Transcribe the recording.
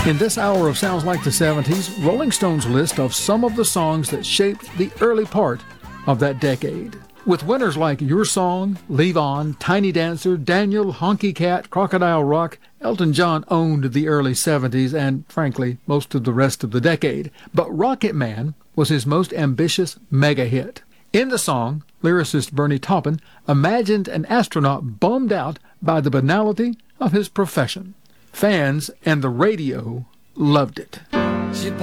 In this hour of Sounds Like the 70s, Rolling Stone's list of some of the songs that shaped the early part of that decade. With winners like Your Song, Leave On, Tiny Dancer, Daniel, Honky Cat, Crocodile Rock, Elton John owned the early 70s and, frankly, most of the rest of the decade. But Rocket Man was his most ambitious mega hit. In the song, lyricist Bernie Taupin imagined an astronaut bummed out by the banality of his profession. Fans and the radio loved it. She